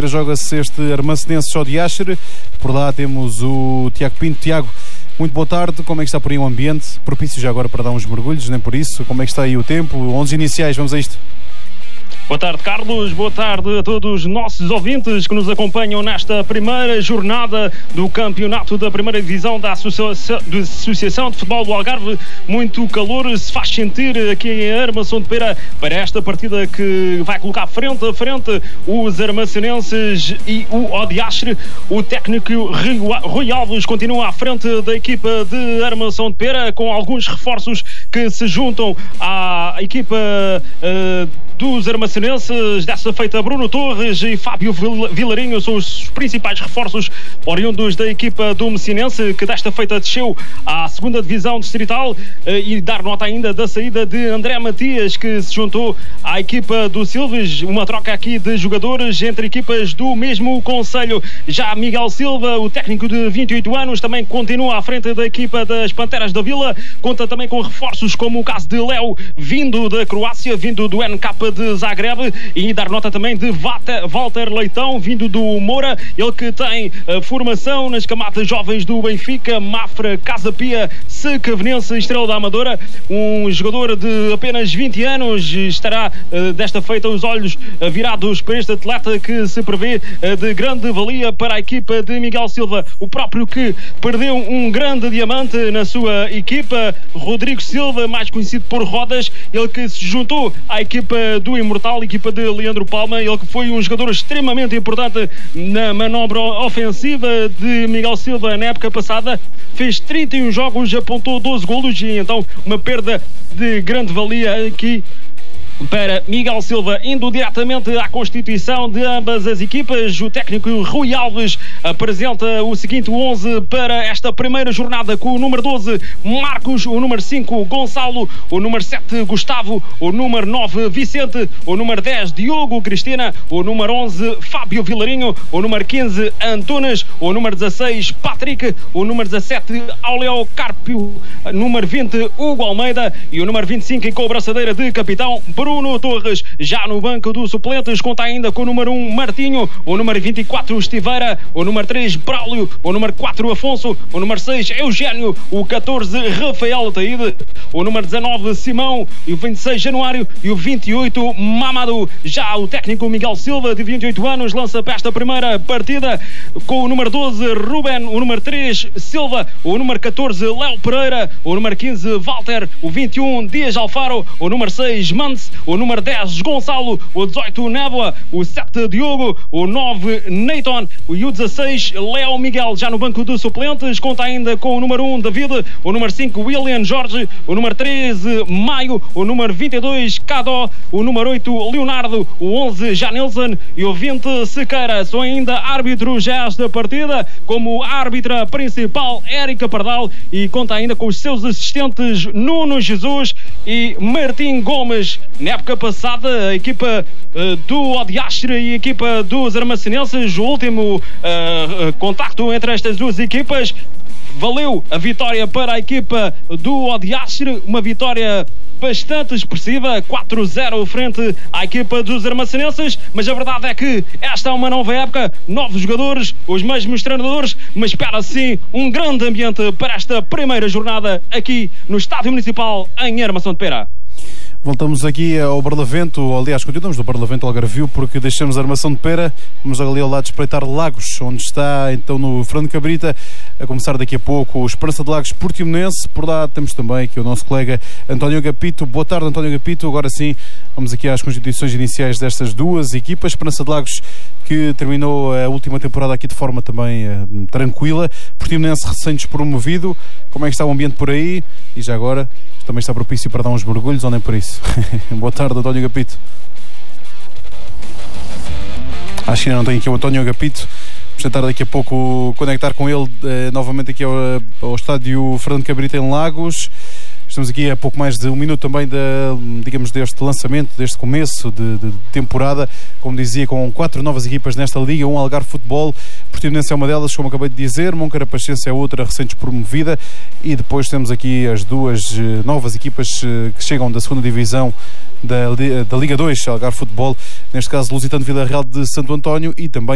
quinta-feira joga-se este Armacenenses ao Diastre. Por lá temos o Tiago Pinto. Tiago, muito boa tarde. Como é que está por aí o ambiente? Propício já agora para dar uns mergulhos, nem por isso. Como é que está aí o tempo? 11 iniciais, vamos a isto. Boa tarde, Carlos. Boa tarde a todos os nossos ouvintes que nos acompanham nesta primeira jornada do campeonato da primeira divisão da Associação de Futebol do Algarve. Muito calor se faz sentir aqui em Armação de Pera para esta partida que vai colocar frente a frente os armacenenses e o Odiastre. O técnico Rui Alves continua à frente da equipa de Armação de Pera, com alguns reforços que se juntam à equipa dos armacenenses. Dessa feita, Bruno Torres e Fábio Vilarinho são os principais reforços oriundos da equipa do Messinense, que desta feita desceu à segunda divisão distrital, e dar nota ainda da saída de André Matias, que se juntou à equipa do Silves. Uma troca aqui de jogadores entre equipas do mesmo concelho. Já Miguel Silva, o técnico de 28 anos, também continua à frente da equipa das Panteras da Vila. Conta também com reforços como o caso de Léo, vindo da Croácia, vindo do NK de Zagreb, e dar nota também de Walter Leitão, vindo do Moura, ele que tem formação nas camadas jovens do Benfica, Mafra, Casa Pia, Secavenense, Estrela da Amadora. Um jogador de apenas 20 anos estará desta feita os olhos virados para este atleta, que se prevê de grande valia para a equipa de Miguel Silva, o próprio que perdeu um grande diamante na sua equipa, Rodrigo Silva, mais conhecido por Rodas, ele que se juntou à equipa do Imortal, equipa de Leandro Palma, ele que foi um jogador extremamente importante na manobra ofensiva de Miguel Silva na época passada. Fez 31 jogos, apontou 12 golos, e então uma perda de grande valia aqui para Miguel Silva. Indo diretamente à constituição de ambas as equipas, o técnico Rui Alves apresenta o seguinte 11 para esta primeira jornada, com o número 12 Marcos, o número 5 Gonçalo, o número 7 Gustavo, o número 9 Vicente, o número 10 Diogo Cristina, o número 11 Fábio Vilarinho, o número 15 Antunes, o número 16 Patrick, o número 17 Auleo Carpio, número 20 Hugo Almeida e o número 25, com a braçadeira de capitão, Bruno Torres. Já no banco dos suplentes conta ainda com o número 1 Martinho, o número 24 Estiveira, o número 3 Braulio, o número 4 Afonso, o número 6 Eugénio, o 14 Rafael Taíde, o número 19 Simão, e o 26 Januário e o 28 Mamadou. Já o técnico Miguel Silva, de 28 anos, lança para esta primeira partida com o número 12 Ruben, o número 3 Silva, o número 14 Léo Pereira, o número 15 Walter, o 21 Dias Alfaro, o número 6 Mance, o número 10 Gonçalo, o 18 Névoa, o 7 Diogo, o 9 Neyton e o 16 Léo Miguel. Já no banco de suplentes conta ainda com o número 1 David, o número 5 William Jorge, o número 13 Maio, o número 22 Cadó, o número 8 Leonardo, o 11 Janilson e o 20 Sequeira. São ainda árbitros já esta partida, como árbitra principal Érica Pardal, e conta ainda com os seus assistentes Nuno Jesus e Martim Gomes. Na época passada, a equipa do Odiastre e a equipa dos Armacenenses, o último contacto entre estas duas equipas, valeu a vitória para a equipa do Odiastre, uma vitória bastante expressiva, 4-0 frente à equipa dos Armacenenses. Mas a verdade é que esta é uma nova época, novos jogadores, os mesmos treinadores, mas espera sim um grande ambiente para esta primeira jornada aqui no Estádio Municipal em Armação de Pera. Voltamos aqui ao Barlavento, aliás, continuamos no Barlavento Algarvio, porque deixamos a Armação de Pera, vamos ali ao lado espreitar Lagos, onde está então no Fernando Cabrita, a começar daqui a pouco o Esperança de Lagos Portimonense. Por lá temos também aqui o nosso colega António Agapito. Boa tarde, António Agapito. Agora sim, vamos aqui às constituições iniciais destas duas equipas. Esperança de Lagos, que terminou a última temporada aqui de forma também tranquila. Portimonense recém-despromovido. Como é que está o ambiente por aí? E já agora, também está propício para dar uns mergulhos ou nem por isso? Boa tarde, António Agapito. Acho que ainda não tenho aqui o António Agapito. Vamos tentar daqui a pouco conectar com ele novamente aqui ao estádio Fernando Cabrita em Lagos. Estamos aqui a pouco mais de um minuto também deste lançamento, deste começo de temporada, como dizia, com 4 novas equipas nesta liga, um Algarve Futebol, Portimonense é uma delas, como acabei de dizer, Moncarapachense é outra recém-despromovida, e depois temos aqui as duas novas equipas que chegam da segunda divisão da Liga 2, Algarve Futebol, neste caso Lusitano Vila Real de Santo António, e também